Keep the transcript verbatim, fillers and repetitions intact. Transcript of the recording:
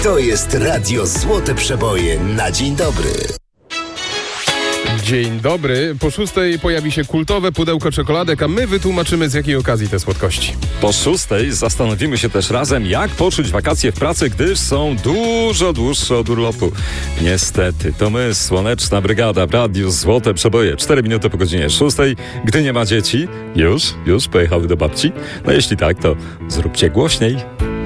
To jest Radio Złote Przeboje na dzień dobry. Dzień dobry. Po szóstej pojawi się kultowe pudełko czekoladek, a my wytłumaczymy, z jakiej okazji te słodkości. Po szóstej zastanowimy się też razem, jak poczuć wakacje w pracy, gdyż są dużo dłuższe od urlopu. Niestety, to my, Słoneczna Brygada w Radiu Złote Przeboje. Cztery minuty po godzinie szóstej. Gdy nie ma dzieci, już, już pojechały do babci? No jeśli tak, to zróbcie głośniej.